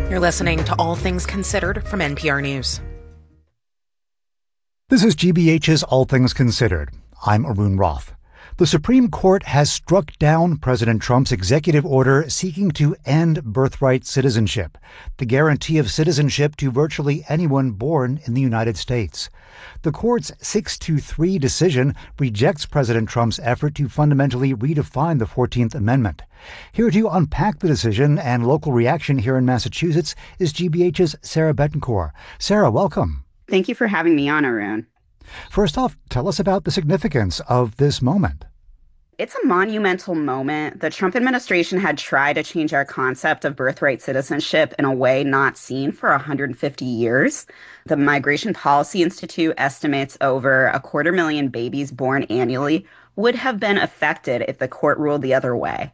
You're listening to All Things Considered from NPR News. This is GBH's All Things Considered. I'm Arun Roth. The Supreme Court has struck down President Trump's executive order seeking to end birthright citizenship, the guarantee of citizenship to virtually anyone born in the United States. The court's 6-3 decision rejects President Trump's effort to fundamentally redefine the 14th Amendment. Here to unpack the decision and local reaction here in Massachusetts is GBH's Sarah Betancourt. Sarah, welcome. Thank you for having me on, Arun. First off, tell us about the significance of this moment. It's a monumental moment. The Trump administration had tried to change our concept of birthright citizenship in a way not seen for 150 years. The Migration Policy Institute estimates over 250,000 babies born annually would have been affected if the court ruled the other way.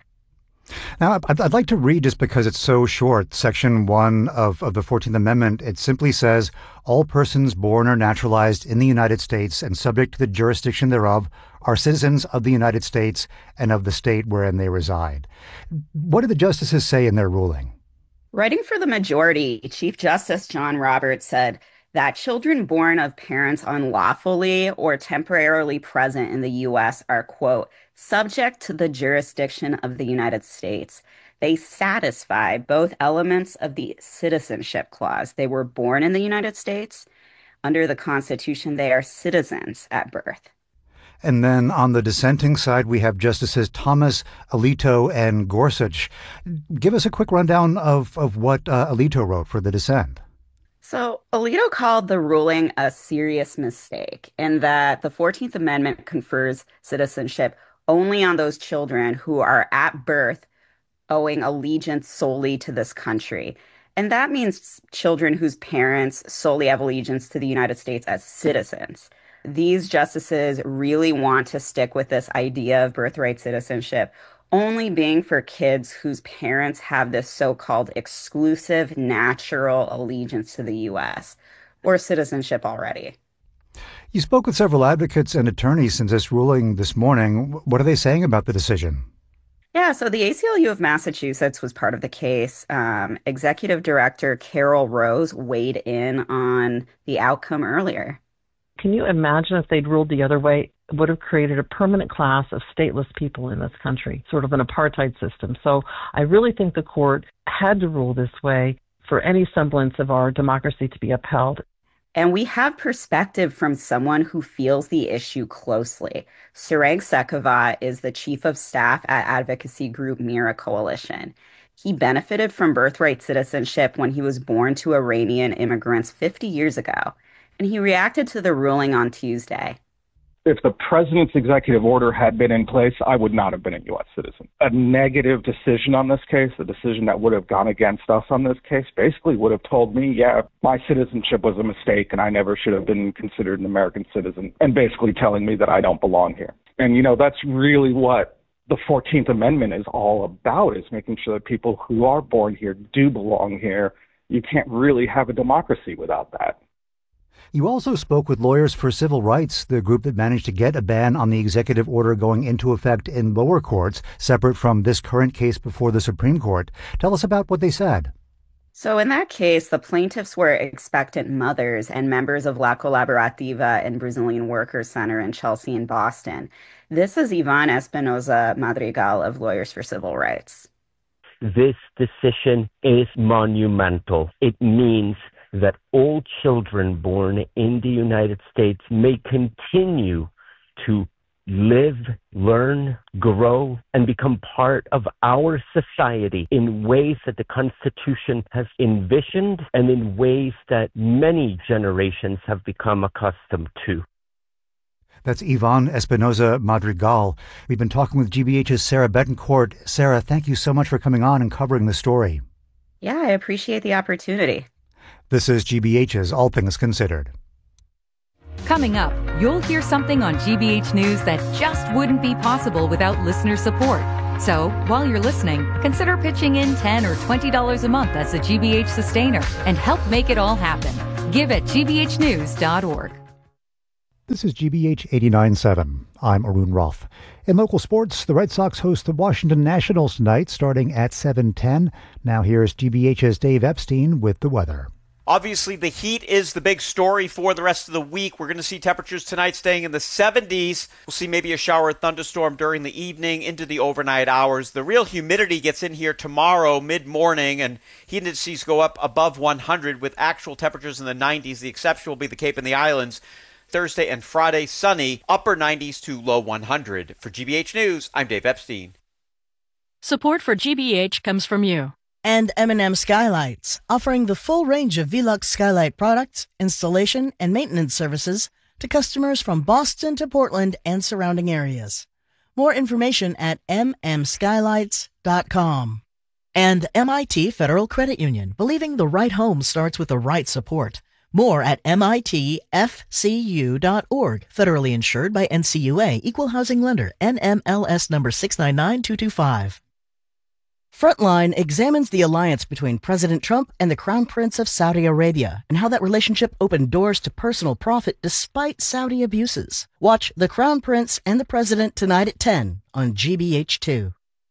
Now, I'd like to read, just because it's so short, Section 1 of the 14th Amendment. It simply says, all persons born or naturalized in the United States and subject to the jurisdiction thereof are citizens of the United States and of the state wherein they reside. What did the justices say in their ruling? Writing for the majority, Chief Justice John Roberts said that children born of parents unlawfully or temporarily present in the U.S. are, quote, subject to the jurisdiction of the United States. They satisfy both elements of the citizenship clause. They were born in the United States. Under the Constitution, they are citizens at birth. And then on the dissenting side, we have Justices Thomas, Alito, and Gorsuch. Give us a quick rundown of what Alito wrote for the dissent. So Alito called the ruling a serious mistake in that the 14th Amendment confers citizenship only on those children who are at birth owing allegiance solely to this country. And that means children whose parents solely have allegiance to the United States as citizens. These justices really want to stick with this idea of birthright citizenship only being for kids whose parents have this so-called exclusive natural allegiance to the U.S. or citizenship already. You spoke with several advocates and attorneys since this ruling this morning. What are they saying about the decision? Yeah, so the ACLU of Massachusetts was part of the case. Executive Director Carol Rose weighed in on the outcome earlier. Can you imagine if they'd ruled the other way? It would have created a permanent class of stateless people in this country, sort of an apartheid system. So I really think the court had to rule this way for any semblance of our democracy to be upheld. And we have perspective from someone who feels the issue closely. Sarang Sekavat is the chief of staff at advocacy group Mira Coalition. He benefited from birthright citizenship when he was born to Iranian immigrants 50 years ago. And he reacted to the ruling on Tuesday. If the president's executive order had been in place, I would not have been a U.S. citizen. A negative decision on this case, a decision that would have gone against us on this case, basically would have told me, yeah, my citizenship was a mistake and I never should have been considered an American citizen, and basically telling me that I don't belong here. And, that's really what the 14th Amendment is all about, is making sure that people who are born here do belong here. You can't really have a democracy without that. You also spoke with Lawyers for Civil Rights, the group that managed to get a ban on the executive order going into effect in lower courts, separate from this current case before the Supreme Court. Tell us about what they said. So in that case, the plaintiffs were expectant mothers and members of La Colaborativa and Brazilian Workers Center in Chelsea and Boston. This is Ivan Espinoza Madrigal of Lawyers for Civil Rights. This decision is monumental. It means that all children born in the United States may continue to live, learn, grow, and become part of our society in ways that the Constitution has envisioned and in ways that many generations have become accustomed to. That's Ivan Espinoza Madrigal. We've been talking with GBH's Sarah Betancourt. Sarah, thank you so much for coming on and covering the story. Yeah, I appreciate the opportunity. This is GBH's All Things Considered. Coming up, you'll hear something on GBH News that just wouldn't be possible without listener support. So, while you're listening, consider pitching in $10 or $20 a month as a GBH sustainer and help make it all happen. Give at gbhnews.org. This is GBH 89.7. I'm Arun Roth. In local sports, the Red Sox host the Washington Nationals tonight starting at 7:10. Now here's GBH's Dave Epstein with the weather. Obviously, the heat is the big story for the rest of the week. We're going to see temperatures tonight staying in the 70s. We'll see maybe a shower or thunderstorm during the evening into the overnight hours. The real humidity gets in here tomorrow mid-morning, and heat indices go up above 100 with actual temperatures in the 90s. The exception will be the Cape and the Islands. Thursday and Friday, sunny, upper 90s to low 100. For GBH News, I'm Dave Epstein. Support for GBH comes from you. And M&M Skylights, offering the full range of Velux skylight products, installation, and maintenance services to customers from Boston to Portland and surrounding areas. More information at mmskylights.com. And MIT Federal Credit Union, believing the right home starts with the right support. More at mitfcu.org. Federally insured by NCUA, Equal Housing Lender, NMLS number 699225. Frontline examines the alliance between President Trump and the Crown Prince of Saudi Arabia and how that relationship opened doors to personal profit despite Saudi abuses. Watch The Crown Prince and the President tonight at 10 on GBH2.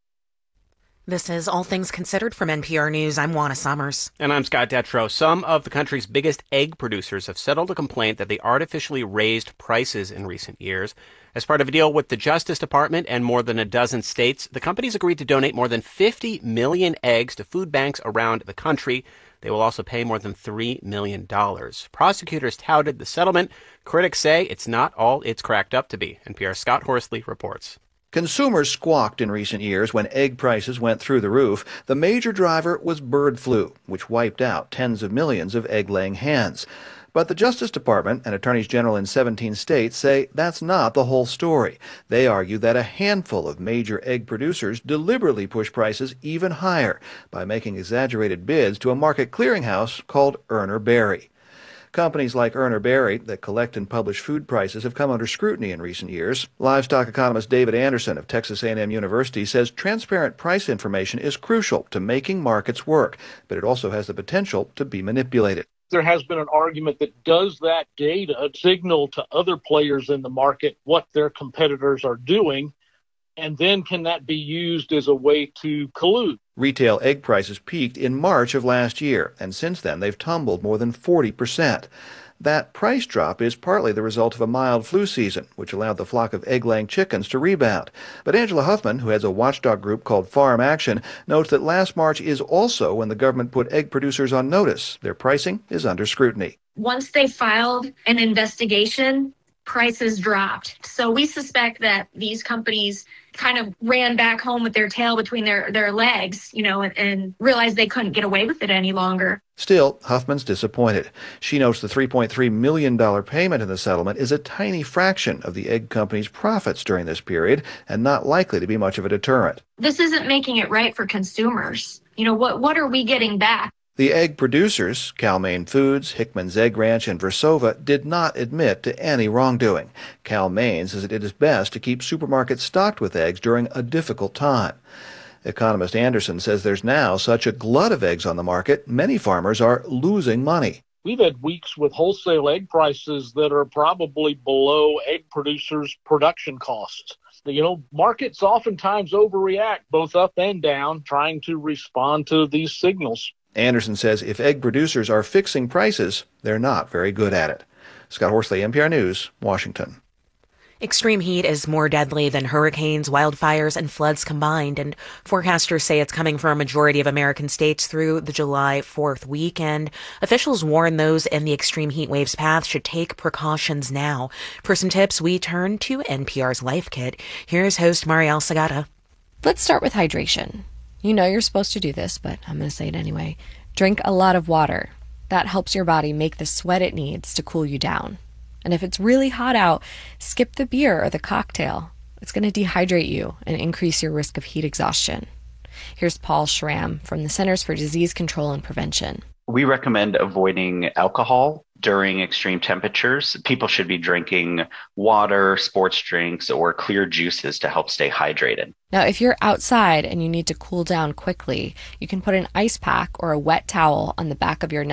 This is All Things Considered from NPR News. I'm Juana Summers. And I'm Scott Detrow. Some of the country's biggest egg producers have settled a complaint that they artificially raised prices in recent years. As part of a deal with the Justice Department and more than a dozen states, the companies agreed to donate more than 50 million eggs to food banks around the country. They will also pay more than $3 million. Prosecutors touted the settlement. Critics say it's not all it's cracked up to be. NPR's Scott Horsley reports. Consumers squawked in recent years when egg prices went through the roof. The major driver was bird flu, which wiped out tens of millions of egg-laying hens. But the Justice Department and attorneys general in 17 states say that's not the whole story. They argue that a handful of major egg producers deliberately push prices even higher by making exaggerated bids to a market clearinghouse called Urner Barry. Companies like Urner Barry that collect and publish food prices have come under scrutiny in recent years. Livestock economist David Anderson of Texas A&M University says transparent price information is crucial to making markets work, but it also has the potential to be manipulated. There has been an argument that does that data signal to other players in the market what their competitors are doing, and then can that be used as a way to collude? Retail egg prices peaked in March of last year, and since then they've tumbled more than 40%. That price drop is partly the result of a mild flu season, which allowed the flock of egg-laying chickens to rebound. But Angela Huffman, who has a watchdog group called Farm Action, notes that last March is also when the government put egg producers on notice. Their pricing is under scrutiny. Once they filed an investigation, prices dropped. So we suspect that these companies kind of ran back home with their tail between their legs, and realized they couldn't get away with it any longer. Still, Huffman's disappointed. She notes the $3.3 million payment in the settlement is a tiny fraction of the egg company's profits during this period and not likely to be much of a deterrent. This isn't making it right for consumers. What are we getting back? The egg producers, Cal-Maine Foods, Hickman's Egg Ranch, and Versova, did not admit to any wrongdoing. Cal-Maine says it is best to keep supermarkets stocked with eggs during a difficult time. Economist Anderson says there's now such a glut of eggs on the market, many farmers are losing money. We've had weeks with wholesale egg prices that are probably below egg producers' production costs. Markets oftentimes overreact both up and down, trying to respond to these signals. Anderson says if egg producers are fixing prices, they're not very good at it. Scott Horsley, NPR News, Washington. Extreme heat is more deadly than hurricanes, wildfires, and floods combined, and forecasters say it's coming for a majority of American states through the July 4th weekend. Officials warn those in the extreme heat wave's path should take precautions now. For some tips, we turn to NPR's Life Kit. Here's host Marielle Sagata. Let's start with hydration. You know you're supposed to do this, but I'm going to say it anyway. Drink a lot of water. That helps your body make the sweat it needs to cool you down. And if it's really hot out, skip the beer or the cocktail. It's going to dehydrate you and increase your risk of heat exhaustion. Here's Paul Schramm from the Centers for Disease Control and Prevention. We recommend avoiding alcohol during extreme temperatures. People should be drinking water, sports drinks, or clear juices to help stay hydrated. Now, if you're outside and you need to cool down quickly, you can put an ice pack or a wet towel on the back of your neck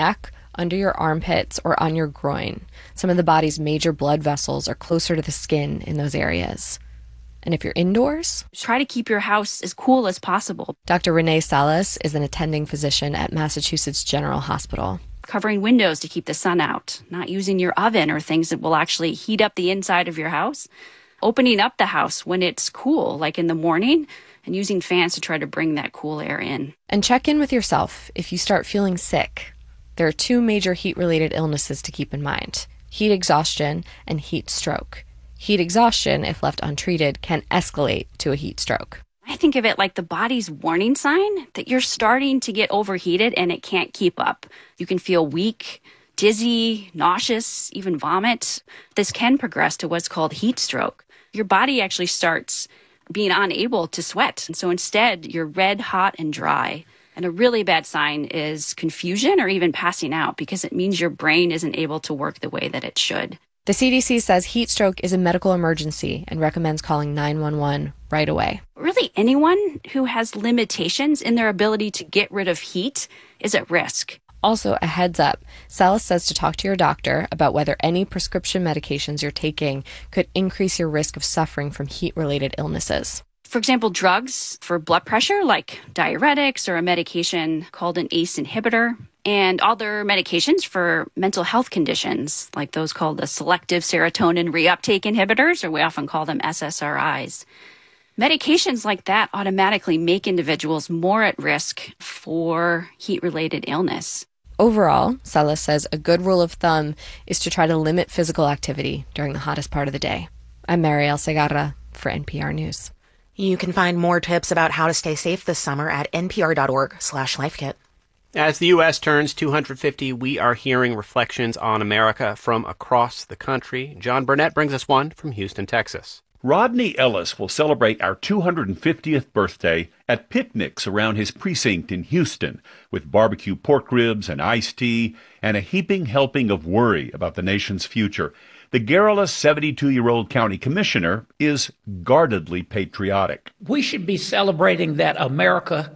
under your armpits, or on your groin. Some of the body's major blood vessels are closer to the skin in those areas. And if you're indoors, try to keep your house as cool as possible. Dr. Renee Salas is an attending physician at Massachusetts General Hospital. Covering windows to keep the sun out, not using your oven or things that will actually heat up the inside of your house, opening up the house when it's cool, like in the morning, and using fans to try to bring that cool air in. And check in with yourself if you start feeling sick. There are two major heat-related illnesses to keep in mind: heat exhaustion and heat stroke. Heat exhaustion, if left untreated, can escalate to a heat stroke. I think of it like the body's warning sign that you're starting to get overheated and it can't keep up. You can feel weak, dizzy, nauseous, even vomit. This can progress to what's called heat stroke. Your body actually starts being unable to sweat. And so instead, you're red, hot, and dry. And a really bad sign is confusion or even passing out, because it means your brain isn't able to work the way that it should. The CDC says heat stroke is a medical emergency and recommends calling 911 right away. Really, anyone who has limitations in their ability to get rid of heat is at risk. Also, a heads up, Salas says to talk to your doctor about whether any prescription medications you're taking could increase your risk of suffering from heat-related illnesses. For example, drugs for blood pressure, like diuretics or a medication called an ACE inhibitor, and other medications for mental health conditions, like those called the selective serotonin reuptake inhibitors, or we often call them SSRIs. Medications like that automatically make individuals more at risk for heat-related illness. Overall, Salas says a good rule of thumb is to try to limit physical activity during the hottest part of the day. I'm Marielle Segarra for NPR News. You can find more tips about how to stay safe this summer at npr.org/lifekit. As the U.S. turns 250, we are hearing reflections on America from across the country. John Burnett brings us one from Houston, Texas. Rodney Ellis will celebrate our 250th birthday at picnics around his precinct in Houston, with barbecue pork ribs and iced tea and a heaping helping of worry about the nation's future. The garrulous 72-year-old county commissioner is guardedly patriotic. We should be celebrating that America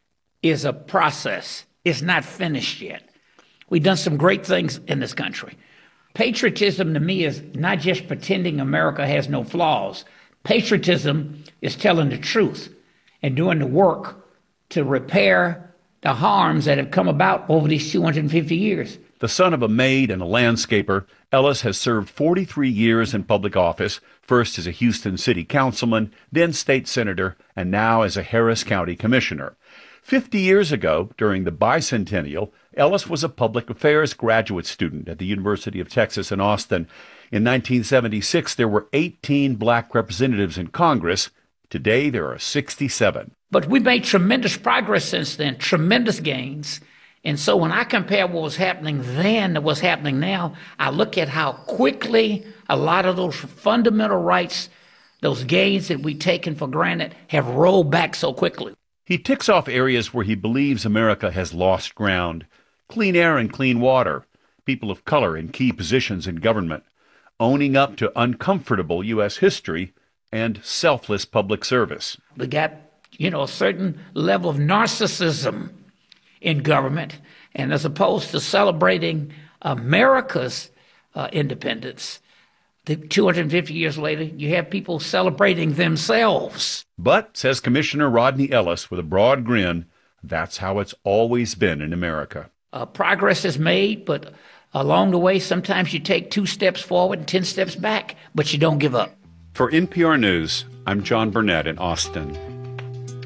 is a process. It's not finished yet. We've done some great things in this country. Patriotism to me is not just pretending America has no flaws. Patriotism is telling the truth and doing the work to repair the harms that have come about over these 250 years. The son of a maid and a landscaper, Ellis has served 43 years in public office, first as a Houston city councilman, then state senator, and now as a Harris County commissioner. 50 years ago, during the bicentennial, Ellis was a public affairs graduate student at the University of Texas in Austin. In 1976, there were 18 black representatives in Congress. Today, there are 67. But we made tremendous progress since then, tremendous gains. And so when I compare what was happening then to what's happening now, I look at how quickly a lot of those fundamental rights, those gains that we've taken for granted, have rolled back so quickly. He ticks off areas where he believes America has lost ground: clean air and clean water, people of color in key positions in government, owning up to uncomfortable U.S. history, and selfless public service. We got, a certain level of narcissism in government, and as opposed to celebrating America's independence, 250 years later, you have people celebrating themselves. But, says Commissioner Rodney Ellis with a broad grin, that's how it's always been in America. Progress is made, but along the way, sometimes you take 2 steps forward and 10 steps back, but you don't give up. For NPR News, I'm John Burnett in Austin.